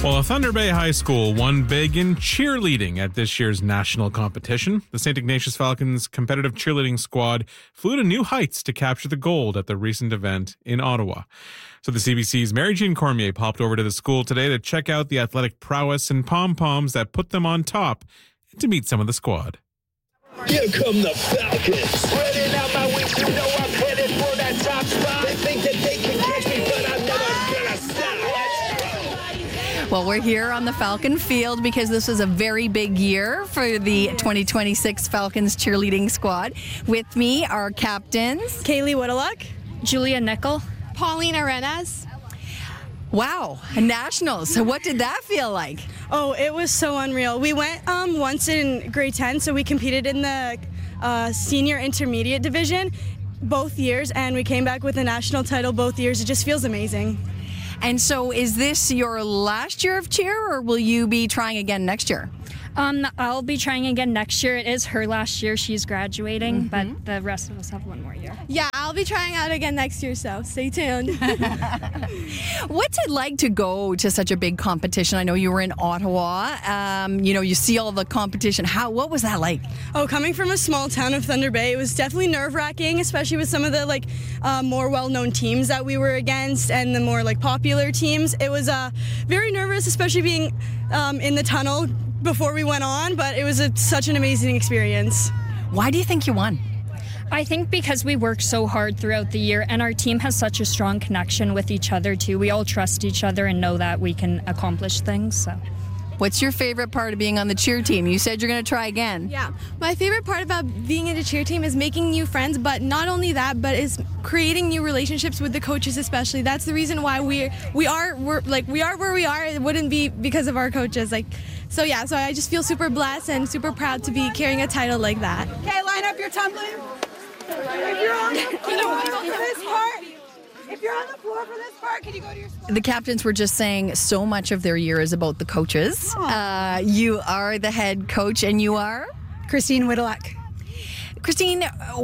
Well, Thunder Bay High School won big in cheerleading at this year's national competition. The St. Ignatius Falcons competitive cheerleading squad flew to new heights to capture the gold at the recent event in Ottawa. So the CBC's Mary Jean Cormier popped over to the school today to check out the athletic prowess and pom-poms that put them on top and to meet some of the squad. Here come the Falcons. Spreading out my wings, you know I'm headed for that top spot. They think that they can catch me, but I'm never gonna stop. Well, we're here on the Falcon Field because this is a very big year for the 2026 Falcons cheerleading squad. With me are captains Kaylee Whitteluck, Julia Nickel, Pauline Arenas. Wow, nationals. So what did that feel like? Oh, it was so unreal. We went once in grade 10, so we competed in the senior intermediate division both years, and we came back with a national title both years. It just feels amazing. And so is this your last year of cheer, or will you be trying again next year? I'll be trying again next year. It is her last year. She's graduating, but the rest of us have one more year. Yeah, I'll be trying out again next year, so stay tuned. What's it like to go to such a big competition? I know you were in Ottawa. You see all the competition. What was that like? Oh, coming from a small town of Thunder Bay, it was definitely nerve-wracking, especially with some of the more well-known teams that we were against and the more popular teams. It was very nervous, especially being in the tunnel before we went on, but it was such an amazing experience. Why do you think you won? I think because we worked so hard throughout the year, and our team has such a strong connection with each other too. We all trust each other and know that we can accomplish things. So. What's your favorite part of being on the cheer team? You said you're going to try again. Yeah. My favorite part about being in a cheer team is making new friends, but not only that, but is creating new relationships with the coaches especially. That's the reason why we are where we are. It wouldn't be because of our coaches. So I just feel super blessed and super proud to be carrying a title like that. Okay, line up your tumbling. If you're on the floor for this part, can you go to your spot? The captains were just saying so much of their year is about the coaches. You are the head coach, and you are? Christine Whitteluck. Christine,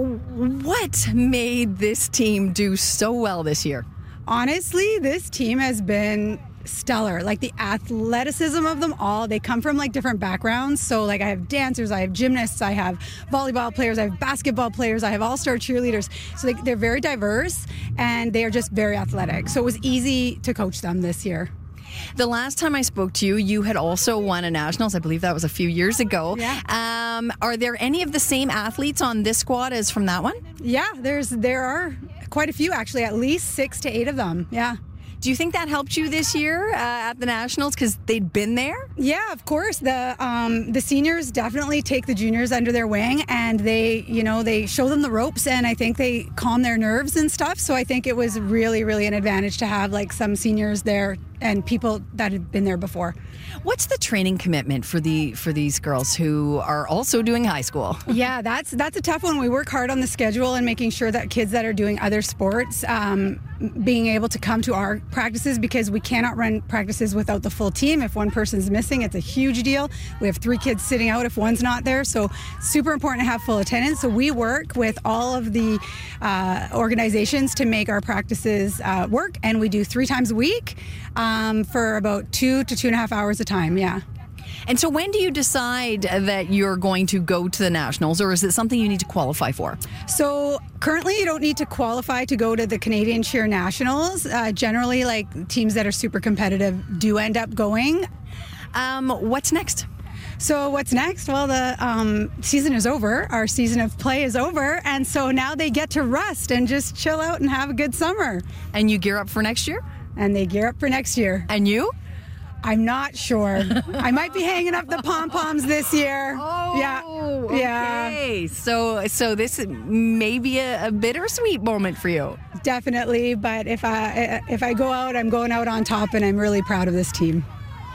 what made this team do so well this year? Honestly, this team has been stellar. The athleticism of them all, they come from different backgrounds. So I have dancers, I have gymnasts, I have volleyball players, I have basketball players, I have all-star cheerleaders. So they're very diverse and they are just very athletic. So it was easy to coach them this year. The last time I spoke to you, you had also won a nationals. I believe that was a few years ago. Yeah. Are there any of the same athletes on this squad as from that one? Yeah, there are quite a few actually, at least 6 to 8 of them. Yeah. Do you think that helped you this year at the Nationals because they'd been there? Yeah, of course. The seniors definitely take the juniors under their wing, and they show them the ropes, and I think they calm their nerves and stuff. So I think it was really, really an advantage to have some seniors there and people that had been there before. What's the training commitment for these girls who are also doing high school? Yeah, that's a tough one. We work hard on the schedule and making sure that kids that are doing other sports being able to come to our practices, because we cannot run practices without the full team. If one person's missing, it's a huge deal. We have 3 kids sitting out if one's not there, so super important to have full attendance. So we work with all of the organizations to make our practices work, and we do 3 times a week for about 2 to 2.5 hours a time. Yeah. And so when do you decide that you're going to go to the Nationals, or is it something you need to qualify for? So currently you don't need to qualify to go to the Canadian Cheer Nationals. Generally, teams that are super competitive do end up going. What's next? So what's next? Well, the season is over. Our season of play is over. And so now they get to rest and just chill out and have a good summer. And you gear up for next year? And they gear up for next year. And you? I'm not sure. I might be hanging up the pom-poms this year. Oh, yeah. Okay. So this may be a bittersweet moment for you. Definitely. But if I go out, I'm going out on top, and I'm really proud of this team.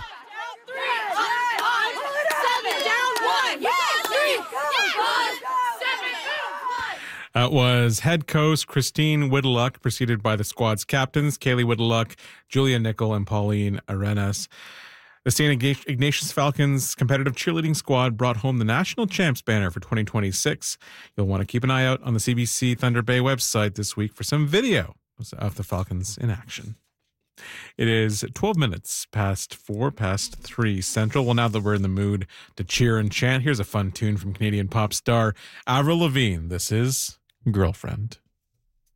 That was head coach Christine Whitteluck, preceded by the squad's captains, Kaylee Whitteluck, Julia Nickel, and Pauline Arenas. The St. Ignatius Falcons competitive cheerleading squad brought home the national champs banner for 2026. You'll want to keep an eye out on the CBC Thunder Bay website this week for some video of the Falcons in action. It is 12 minutes past 3 Central. Well, now that we're in the mood to cheer and chant, here's a fun tune from Canadian pop star Avril Lavigne. This is Girlfriend.